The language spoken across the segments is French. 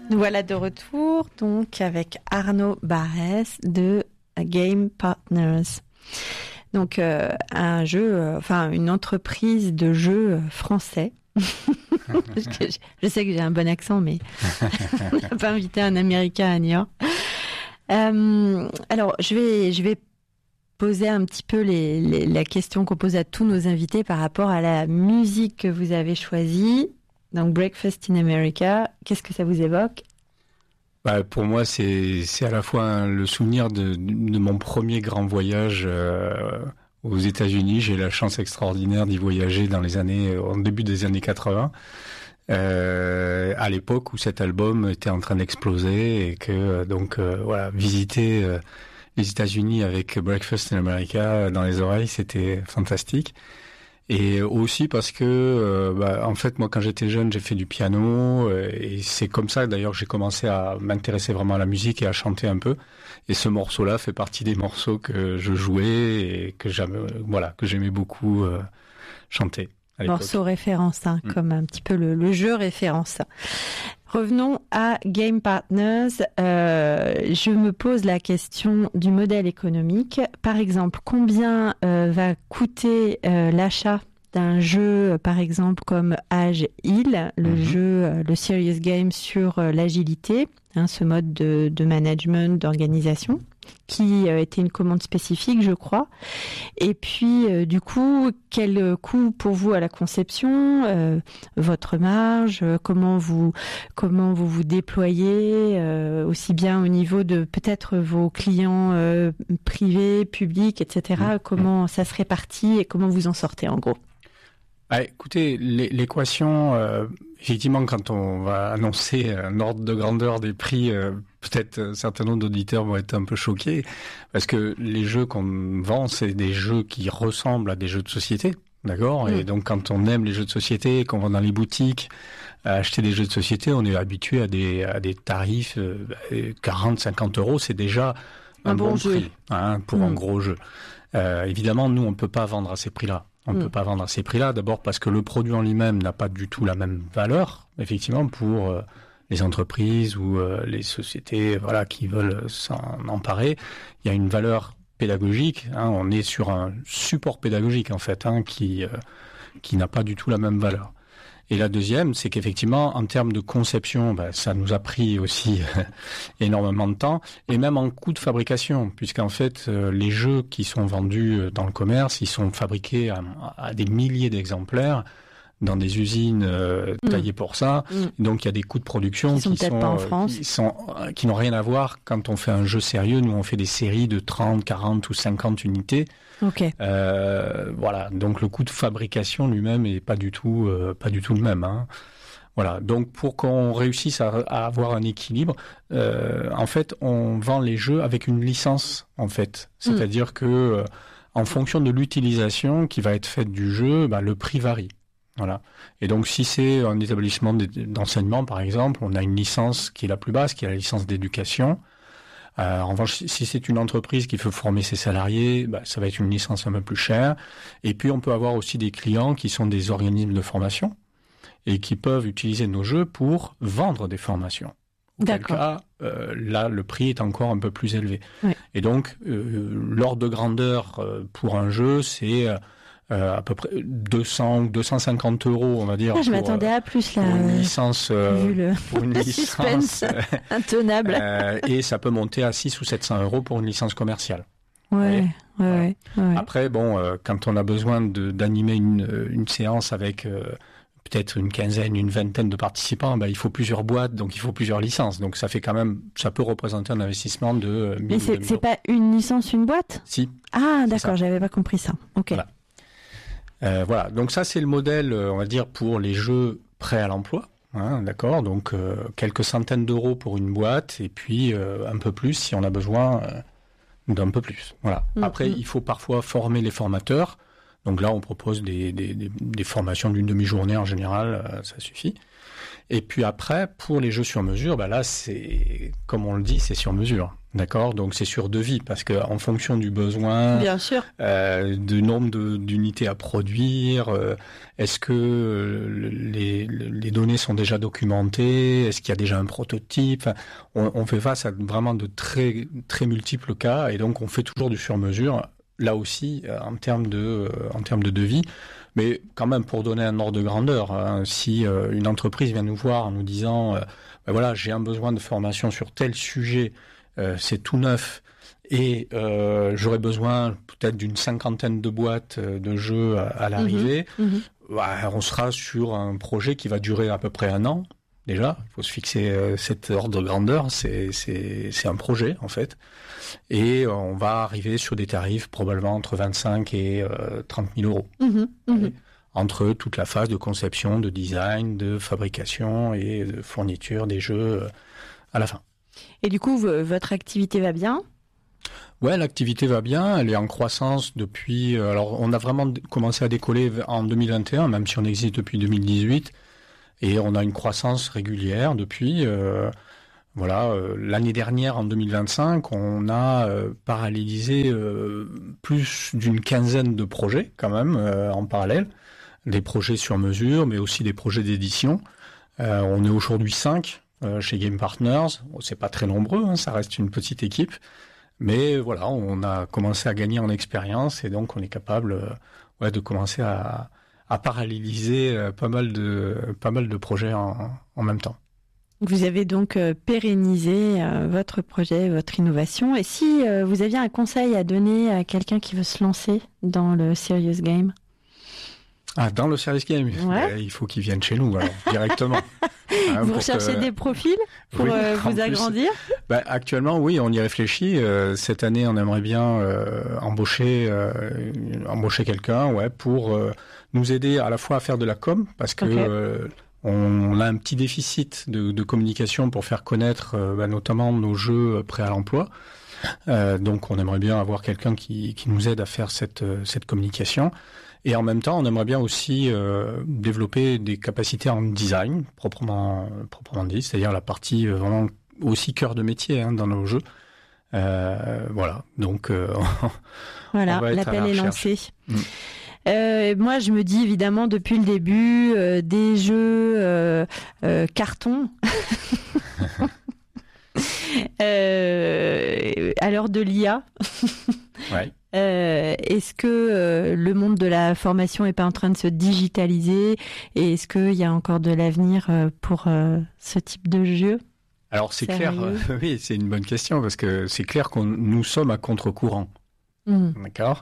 Nous voilà de retour donc avec Arnaud Barès de Game Partners. Donc un jeu, une entreprise de jeux français. Je sais que j'ai un bon accent, mais on n'a pas invité un Américain à New York. Alors je vais poser un petit peu la question qu'on pose à tous nos invités par rapport à la musique que vous avez choisie. Donc Breakfast in America, qu'est-ce que ça vous évoque ? Pour moi, c'est à la fois le souvenir de mon premier grand voyage aux États-Unis. J'ai eu la chance extraordinaire d'y voyager au début des années 80, à l'époque où cet album était en train d'exploser et que visiter les États-Unis avec Breakfast in America dans les oreilles, c'était fantastique. Et aussi parce que, en fait, moi, quand j'étais jeune, j'ai fait du piano et c'est comme ça, d'ailleurs, que j'ai commencé à m'intéresser vraiment à la musique et à chanter un peu. Et ce morceau-là fait partie des morceaux que je jouais et que j'aimais beaucoup chanter à l'époque. Morceau référence, comme un petit peu le jeu référence. Revenons à Game Partners. Je me pose la question du modèle économique. Par exemple, combien va coûter l'achat d'un jeu, par exemple, comme Age Hill, le serious game sur l'agilité, ce mode de management, d'organisation, qui était une commande spécifique, je crois. Et puis, du coup, quel coût pour vous à la conception, votre marge, comment vous déployez, aussi bien au niveau de peut-être vos clients privés, publics, etc. Comment ça se répartit et comment vous en sortez, en gros? Écoutez, l'équation, effectivement, quand on va annoncer un ordre de grandeur des prix, peut-être un certain nombre d'auditeurs vont être un peu choqués, parce que les jeux qu'on vend, c'est des jeux qui ressemblent à des jeux de société, d'accord ? Et donc, quand on aime les jeux de société, qu'on va dans les boutiques à acheter des jeux de société, on est habitué à des tarifs 40, 50 euros, c'est déjà un bon prix pour un gros jeu. Évidemment, nous, on peut pas vendre à ces prix-là. On ne peut pas vendre à ces prix-là, d'abord parce que le produit en lui-même n'a pas du tout la même valeur, effectivement, pour les entreprises ou les sociétés qui veulent s'en emparer. Il y a une valeur pédagogique, on est sur un support pédagogique, en fait, qui n'a pas du tout la même valeur. Et la deuxième, c'est qu'effectivement, en termes de conception, ça nous a pris aussi énormément de temps, et même en coût de fabrication, puisqu'en fait, les jeux qui sont vendus dans le commerce, ils sont fabriqués à des milliers d'exemplaires dans des usines taillées pour ça. Donc il y a des coûts de production qui n'ont rien à voir quand on fait un jeu sérieux. Nous, on fait des séries de 30, 40 ou 50 unités. Okay. Donc le coût de fabrication lui-même est pas du tout le même. Voilà, donc pour qu'on réussisse à avoir un équilibre, en fait, on vend les jeux avec une licence, en fait. C'est-à-dire que en fonction de l'utilisation qui va être faite du jeu, le prix varie. Voilà. Et donc, si c'est un établissement d'enseignement, par exemple, on a une licence qui est la plus basse, qui est la licence d'éducation. En revanche, si c'est une entreprise qui veut former ses salariés, ça va être une licence un peu plus chère. Et puis, on peut avoir aussi des clients qui sont des organismes de formation et qui peuvent utiliser nos jeux pour vendre des formations. D'accord. Dans quel cas, là, le prix est encore un peu plus élevé. Oui. Et donc, l'ordre de grandeur pour un jeu, c'est à peu près 200 ou 250 euros, on va dire. Je m'attendais à plus, là. Pour une licence, vu le pour une suspense intenable. Et ça peut monter à 600 ou 700 euros pour une licence commerciale. Ouais. Après, quand on a besoin d'animer une séance avec peut-être une quinzaine, une vingtaine de participants, il faut plusieurs boîtes, donc il faut plusieurs licences. Donc ça peut représenter un investissement de 1000 euros. Mais c'est pas une licence, une boîte ? Si. Ah, d'accord, j'avais pas compris ça. Ok. Voilà. Donc ça, c'est le modèle, on va dire, pour les jeux prêts à l'emploi. D'accord. Donc quelques centaines d'euros pour une boîte et puis un peu plus si on a besoin d'un peu plus. Voilà. Après, il faut parfois former les formateurs. Donc là, on propose des formations d'une demi-journée en général, ça suffit. Et puis après, pour les jeux sur mesure, là, c'est, comme on le dit, c'est sur mesure. D'accord, donc c'est sur devis parce que en fonction du besoin, bien sûr, du nombre d'unités à produire, est-ce que les données sont déjà documentées, est-ce qu'il y a déjà un prototype, enfin, on fait face à vraiment de très très multiples cas et donc on fait toujours du sur-mesure. Là aussi, en termes de devis, mais quand même pour donner un ordre de grandeur, hein, si une entreprise vient nous voir en nous disant, ben voilà, j'ai un besoin de formation sur tel sujet. C'est tout neuf et j'aurais besoin peut-être d'une 50aine de boîtes de jeux à l'arrivée. Bah, on sera sur un projet qui va durer à peu près 1 an. Déjà, il faut se fixer cet ordre de grandeur. C'est un projet en fait, et on va arriver sur des tarifs probablement entre 25 et 30 000 euros. Entre toute la phase de conception, de design, de fabrication et de fourniture des jeux à la fin. Et du coup, votre activité va bien ? Ouais, l'activité va bien, elle est en croissance depuis... alors, on a vraiment commencé à décoller en 2021, même si on existe depuis 2018, et on a une croissance régulière depuis. L'année dernière, en 2025, on a parallélisé plus d'une quinzaine de projets, quand même, en parallèle. Des projets sur mesure, mais aussi des projets d'édition. On est aujourd'hui 5 chez Game Partners. C'est pas très nombreux, hein, ça reste une petite équipe. Mais voilà, on a commencé à gagner en expérience et donc on est capable de commencer à paralléliser pas mal de projets en même temps. Vous avez donc pérennisé votre projet, votre innovation. Et si vous aviez un conseil à donner à quelqu'un qui veut se lancer dans le serious game ? Ah, dans le serious game, il faut qu'ils viennent chez nous alors, directement. Vous recherchez des profils pour vous agrandir ? Actuellement, oui, on y réfléchit. Cette année, on aimerait bien embaucher quelqu'un, pour nous aider à la fois à faire de la com, parce que on a un petit déficit de communication pour faire connaître notamment nos jeux prêts à l'emploi. Donc, on aimerait bien avoir quelqu'un qui nous aide à faire cette communication. Et en même temps, on aimerait bien aussi développer des capacités en design, proprement dit, c'est-à-dire la partie vraiment aussi cœur de métier dans nos jeux. Donc voilà, l'appel est lancé. Moi, je me dis évidemment depuis le début des jeux carton. À l'heure de l'IA. Ouais. Est-ce que le monde de la formation est pas en train de se digitaliser et est-ce qu'il y a encore de l'avenir pour ce type de jeu ? Alors c'est clair, oui, c'est une bonne question parce que c'est clair que nous sommes à contre-courant, d'accord ?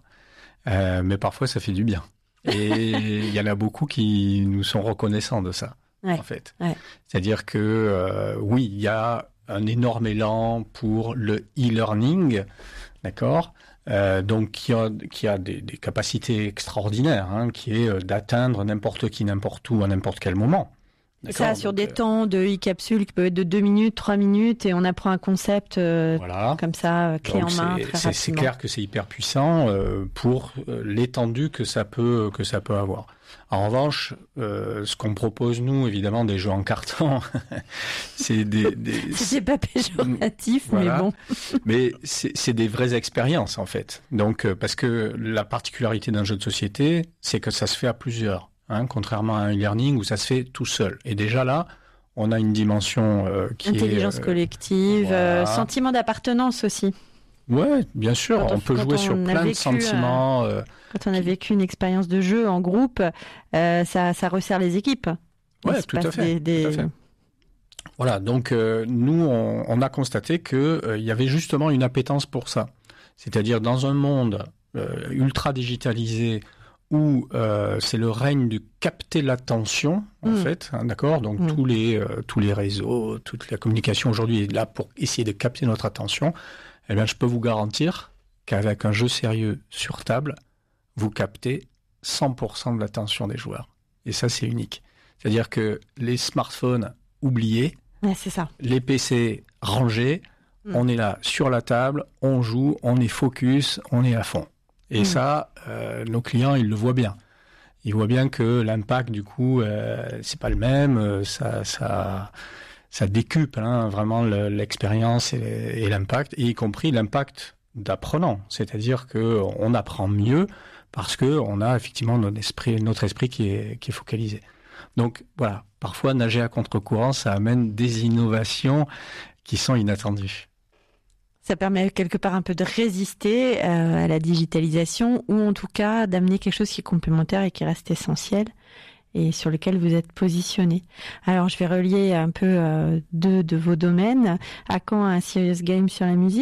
Mais parfois ça fait du bien et il y en a beaucoup qui nous sont reconnaissants de ça, en fait. Ouais. C'est-à-dire que oui, il y a un énorme élan pour le e-learning, d'accord ? Donc qui a des capacités extraordinaires, qui est d'atteindre n'importe qui, n'importe où, à n'importe quel moment. D'accord, ça sur des temps de e-capsule qui peuvent être de 2 minutes, 3 minutes, et on apprend un concept comme ça, clé en main, très rapidement. C'est clair que c'est hyper puissant pour l'étendue que ça peut avoir. En revanche, ce qu'on propose nous, évidemment, des jeux en carton, c'est c'est pas péjoratif, mais bon. Mais c'est des vraies expériences en fait. Donc parce que la particularité d'un jeu de société, c'est que ça se fait à plusieurs, contrairement à un e-learning où ça se fait tout seul. Et déjà là, on a une dimension qui intelligence collective, sentiment d'appartenance aussi. Ouais, bien sûr, on peut jouer sur plein de sentiments. Quand on a vécu une expérience de jeu en groupe, ça resserre les équipes. Ouais, tout à fait. Voilà, donc nous, on a constaté que il y avait justement une appétence pour ça. C'est-à-dire dans un monde ultra digitalisé où c'est le règne de capter l'attention, en fait, d'accord ? Donc tous les réseaux, toute la communication aujourd'hui est là pour essayer de capter notre attention. Eh bien, je peux vous garantir qu'avec un jeu sérieux sur table, vous captez 100% de l'attention des joueurs. Et ça, c'est unique. C'est-à-dire que les smartphones oubliés, c'est ça. Les PC rangés, on est là sur la table, on joue, on est focus, on est à fond. Et ça, nos clients, ils le voient bien. Ils voient bien que l'impact, du coup, c'est pas le même. ça décuple vraiment l'expérience et l'impact, et y compris l'impact d'apprenant. C'est-à-dire que on apprend mieux parce que on a effectivement notre esprit qui est focalisé. Donc voilà, parfois nager à contre-courant, ça amène des innovations qui sont inattendues. Ça permet quelque part un peu de résister à la digitalisation, ou en tout cas d'amener quelque chose qui est complémentaire et qui reste essentiel et sur lequel vous êtes positionné. Alors je vais relier un peu deux de vos domaines. À quand un Serious Game sur la musique ?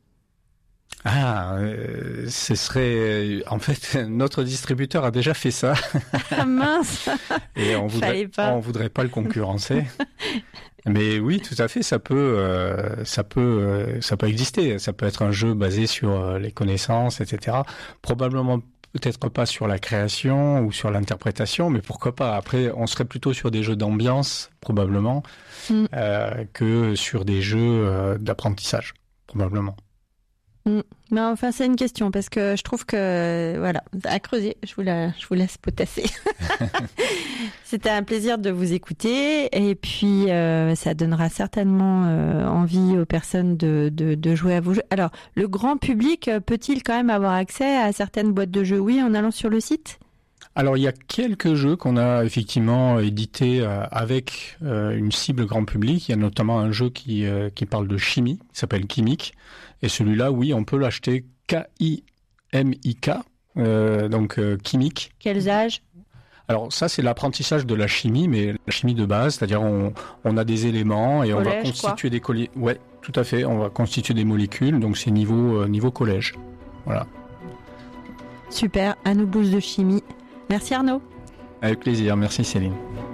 Ce serait... En fait, notre distributeur a déjà fait ça. Ah mince. Et on voudrait pas le concurrencer. Mais oui, tout à fait, ça peut exister. Ça peut être un jeu basé sur les connaissances, etc. Probablement peut-être pas sur la création ou sur l'interprétation, mais pourquoi pas. Après, on serait plutôt sur des jeux d'ambiance, probablement, que sur des jeux d'apprentissage, probablement. Mais enfin, c'est une question parce que je trouve que voilà, à creuser, je vous laisse potasser. C'était un plaisir de vous écouter et puis ça donnera certainement envie aux personnes de jouer à vos jeux. Alors, le grand public peut-il quand même avoir accès à certaines boîtes de jeux, oui, en allant sur le site ? Alors, il y a quelques jeux qu'on a effectivement édités avec une cible grand public. Il y a notamment un jeu qui parle de chimie, qui s'appelle Chimique. Et celui-là, oui, on peut l'acheter K-I-M-I-K, donc Chimique. Quels âges ? Alors ça, c'est l'apprentissage de la chimie, mais la chimie de base, c'est-à-dire on a des éléments et on va constituer des colliers. Ouais, tout à fait, on va constituer des molécules, donc c'est niveau collège. Voilà. Super, à nous boost de chimie. Merci Arnaud. Avec plaisir, merci Céline.